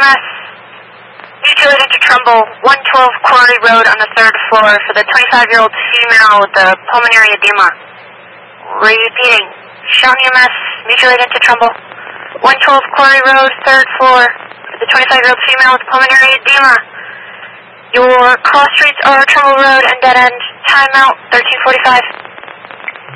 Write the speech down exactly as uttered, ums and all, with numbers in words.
Mass. Mutilated to Trumbull, one twelve Quarry Road on the third floor for the twenty-five-year-old female with the pulmonary edema. Repeating. Shawnee Mass. Mutilated to Trumbull, one twelve Quarry Road, third floor for the twenty-five-year-old female with pulmonary edema. Your cross streets are Trumbull Road and dead end. Timeout thirteen forty-five.